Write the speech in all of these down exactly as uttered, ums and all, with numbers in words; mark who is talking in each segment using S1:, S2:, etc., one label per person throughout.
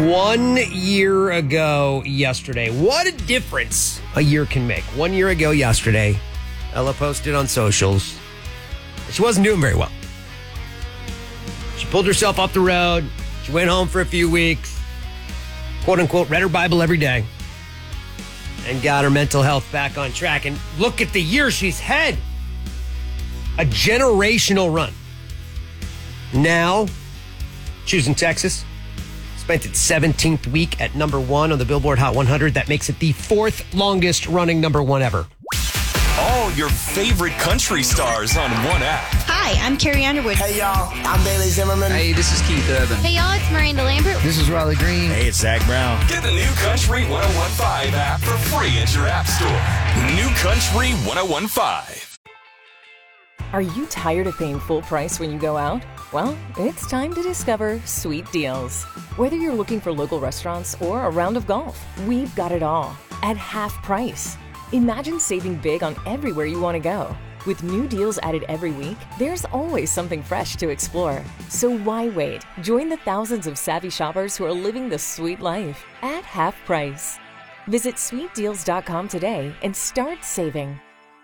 S1: One year ago yesterday. What a difference a year can make. One year ago yesterday, Ella posted on socials that she wasn't doing very well. She pulled herself off the road. She went home for a few weeks, quote unquote, read her Bible every day, and got her mental health back on track. And look at the year she's had. A generational run. Now, choosing Texas. Spent its seventeenth week at number one on the Billboard Hot one hundred. That makes it the fourth longest running number one ever.
S2: All your favorite country stars on one app.
S3: Hi, I'm Carrie Underwood.
S4: Hey, y'all. I'm Bailey Zimmerman.
S5: Hey, this is Keith Urban.
S6: Hey, y'all. It's Miranda Lambert.
S5: This is Riley Green.
S7: Hey, it's Zach Brown.
S2: Get the new Country ten fifteen app for free at your app store. New Country ten fifteen.
S8: Are you tired of paying full price when you go out? Well, it's time to discover Sweet Deals. Whether you're looking for local restaurants or a round of golf, we've got it all at half price. Imagine saving big on everywhere you want to go. With new deals added every week, there's always something fresh to explore. So why wait? Join the thousands of savvy shoppers who are living the sweet life at half price. Visit sweet deals dot com today and start saving.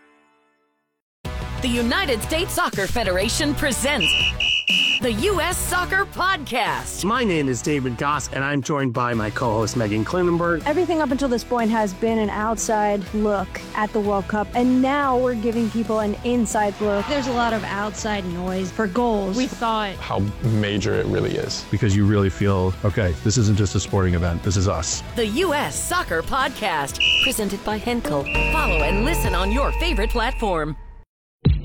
S9: The United States Soccer Federation presents the U S Soccer Podcast.
S10: My name is David Goss, and I'm joined by my co-host Megan Klinenberg.
S11: Everything up until this point has been an outside look at the World Cup, and now we're giving people an inside look.
S12: There's a lot of outside noise for goals. We thought
S13: how major it really is.
S14: Because you really feel, okay, this isn't just a sporting event, this is us.
S9: The U S Soccer Podcast, presented by Henkel. Follow and listen on your favorite platform.